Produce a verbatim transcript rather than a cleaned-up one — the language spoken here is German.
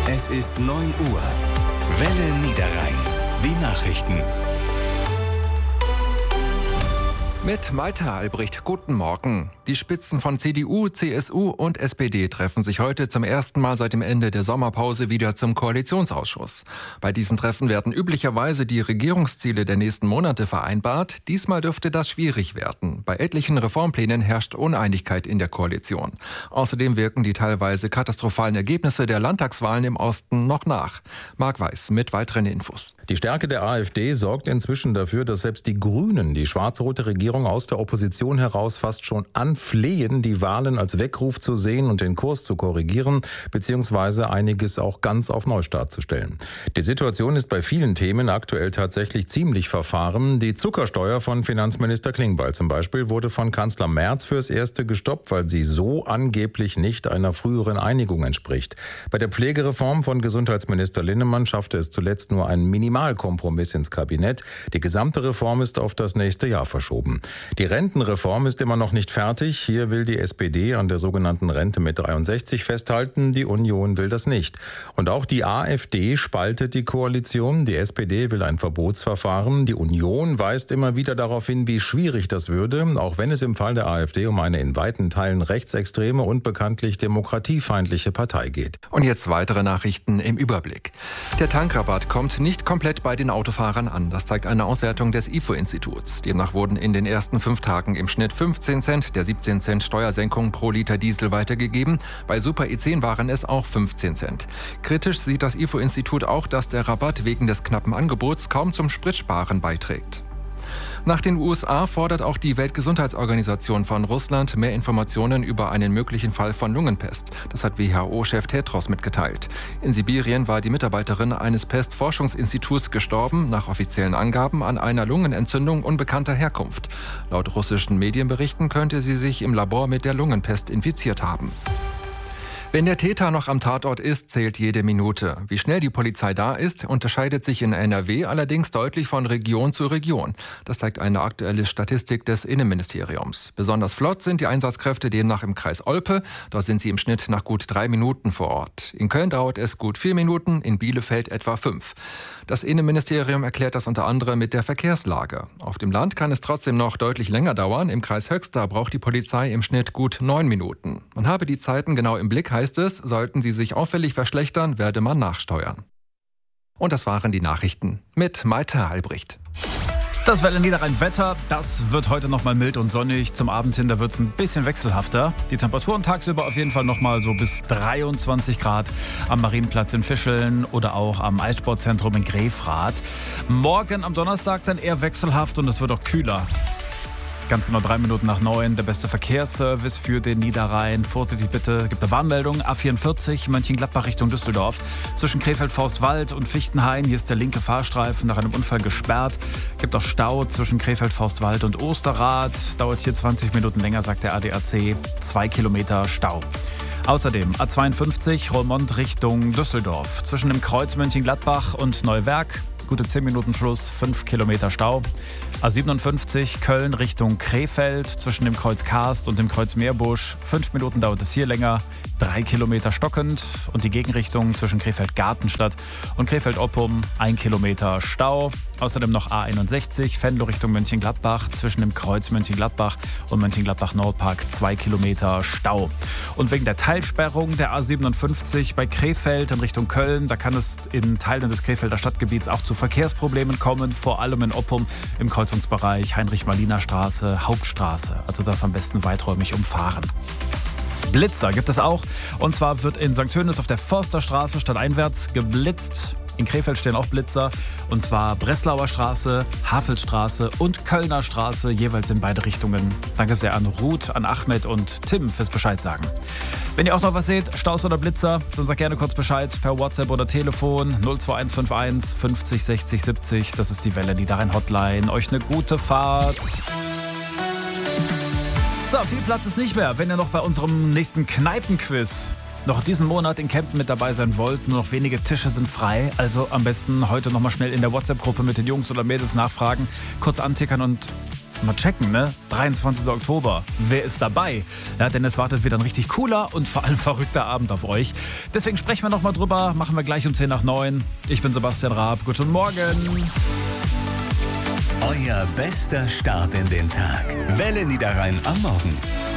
Es ist neun Uhr. Welle Niederrhein. Die Nachrichten. Mit Malte Albrecht, guten Morgen. Die Spitzen von C D U, C S U und S P D treffen sich heute zum ersten Mal seit dem Ende der Sommerpause wieder zum Koalitionsausschuss. Bei diesen Treffen werden üblicherweise die Regierungsziele der nächsten Monate vereinbart. Diesmal dürfte das schwierig werden. Bei etlichen Reformplänen herrscht Uneinigkeit in der Koalition. Außerdem wirken die teilweise katastrophalen Ergebnisse der Landtagswahlen im Osten noch nach. Marc Weiß mit weiteren Infos. Die Stärke der AfD sorgt inzwischen dafür, dass selbst die Grünen die schwarz-rote Regierung aus der Opposition heraus fast schon anflehen, die Wahlen als Weckruf zu sehen und den Kurs zu korrigieren, beziehungsweise einiges auch ganz auf Neustart zu stellen. Die Situation ist bei vielen Themen aktuell tatsächlich ziemlich verfahren. Die Zuckersteuer von Finanzminister Klingbeil zum Beispiel wurde von Kanzler Merz fürs Erste gestoppt, weil sie so angeblich nicht einer früheren Einigung entspricht. Bei der Pflegereform von Gesundheitsminister Linnemann schaffte es zuletzt nur ein Minimalkompromiss ins Kabinett. Die gesamte Reform ist auf das nächste Jahr verschoben. Die Rentenreform ist immer noch nicht fertig. Hier will die S P D an der sogenannten Rente mit dreiundsechzig festhalten. Die Union will das nicht. Und auch die AfD spaltet die Koalition. Die S P D will ein Verbotsverfahren. Die Union weist immer wieder darauf hin, wie schwierig das würde, auch wenn es im Fall der AfD um eine in weiten Teilen rechtsextreme und bekanntlich demokratiefeindliche Partei geht. Und jetzt weitere Nachrichten im Überblick. Der Tankrabatt kommt nicht komplett bei den Autofahrern an. Das zeigt eine Auswertung des I F O-Instituts. Demnach wurden in den ersten fünf Tagen im Schnitt fünfzehn Cent der siebzehn Cent Steuersenkung pro Liter Diesel weitergegeben. Bei Super E zehn waren es auch fünfzehn Cent. Kritisch sieht das I F O-Institut auch, dass der Rabatt wegen des knappen Angebots kaum zum Spritsparen beiträgt. Nach den U S A fordert auch die Weltgesundheitsorganisation von Russland mehr Informationen über einen möglichen Fall von Lungenpest. Das hat W H O-Chef Tedros mitgeteilt. In Sibirien war die Mitarbeiterin eines Pestforschungsinstituts gestorben, nach offiziellen Angaben an einer Lungenentzündung unbekannter Herkunft. Laut russischen Medienberichten könnte sie sich im Labor mit der Lungenpest infiziert haben. Wenn der Täter noch am Tatort ist, zählt jede Minute. Wie schnell die Polizei da ist, unterscheidet sich in N R W allerdings deutlich von Region zu Region. Das zeigt eine aktuelle Statistik des Innenministeriums. Besonders flott sind die Einsatzkräfte demnach im Kreis Olpe. Dort sind sie im Schnitt nach gut drei Minuten vor Ort. In Köln dauert es gut vier Minuten, in Bielefeld etwa fünf. Das Innenministerium erklärt das unter anderem mit der Verkehrslage. Auf dem Land kann es trotzdem noch deutlich länger dauern. Im Kreis Höxter braucht die Polizei im Schnitt gut neun Minuten. Man habe die Zeiten genau im Blick, heißt es, sollten sie sich auffällig verschlechtern, werde man nachsteuern. Und das waren die Nachrichten mit Malte Albrecht. Das Welle Niederrhein-Wetter, das wird heute noch mal mild und sonnig. Zum Abend hin, da wird es ein bisschen wechselhafter. Die Temperaturen tagsüber auf jeden Fall noch mal so bis dreiundzwanzig Grad am Marienplatz in Fischeln oder auch am Eissportzentrum in Grefrath. Morgen am Donnerstag dann eher wechselhaft und es wird auch kühler. Ganz genau drei Minuten nach neun, der beste Verkehrsservice für den Niederrhein. Vorsichtig bitte, gibt eine Warnmeldung. A vierundvierzig, Mönchengladbach Richtung Düsseldorf. Zwischen Krefeld-Forstwald und Fichtenhain. Hier ist der linke Fahrstreifen nach einem Unfall gesperrt. Gibt auch Stau zwischen Krefeld-Forstwald und Osterrad. Dauert hier zwanzig Minuten länger, sagt der A D A C. Zwei Kilometer Stau. Außerdem A zweiundfünfzig, Roermond Richtung Düsseldorf. Zwischen dem Kreuz Mönchengladbach und Neuwerk. Gute zehn Minuten plus, fünf Kilometer Stau. A siebenundfünfzig, Köln Richtung Krefeld, zwischen dem Kreuz Karst und dem Kreuz Meerbusch. Fünf Minuten dauert es hier länger, drei Kilometer stockend. Und die Gegenrichtung zwischen Krefeld-Gartenstadt und Krefeld-Oppum, ein Kilometer Stau. Außerdem noch A einundsechzig, Venlo Richtung Mönchengladbach, zwischen dem Kreuz Mönchengladbach und Mönchengladbach-Nordpark, zwei Kilometer Stau. Und wegen der Teilsperrung der A siebenundfünfzig bei Krefeld in Richtung Köln, da kann es in Teilen des Krefelder Stadtgebiets auch zu Verkehrsproblemen kommen, vor allem in Oppum im Kreuzungsbereich Heinrich-Malina-Straße, Hauptstraße. Also das am besten weiträumig umfahren. Blitzer gibt es auch. Und zwar wird in Sankt Tönis auf der Forsterstraße stadteinwärts geblitzt. In Krefeld stehen auch Blitzer, und zwar Breslauer Straße, Havelstraße und Kölner Straße, jeweils in beide Richtungen. Danke sehr an Ruth, an Ahmed und Tim fürs Bescheid sagen. Wenn ihr auch noch was seht, Staus oder Blitzer, dann sagt gerne kurz Bescheid per WhatsApp oder Telefon null zwei eins fünf eins fünfzig sechzig siebzig. Das ist die Welle Niederrhein Hotline. Euch eine gute Fahrt. So, viel Platz ist nicht mehr, wenn ihr noch bei unserem nächsten Kneipenquiz noch diesen Monat in Kempten mit dabei sein wollt. Nur noch wenige Tische sind frei. Also am besten heute noch mal schnell in der WhatsApp-Gruppe mit den Jungs oder Mädels nachfragen, kurz antickern und mal checken, ne? dreiundzwanzigster Oktober. Wer ist dabei? Ja, denn es wartet wieder ein richtig cooler und vor allem verrückter Abend auf euch. Deswegen sprechen wir nochmal drüber. Machen wir gleich um zehn nach neun. Ich bin Sebastian Raab. Guten Morgen. Euer bester Start in den Tag. Welle Niederrhein am Morgen.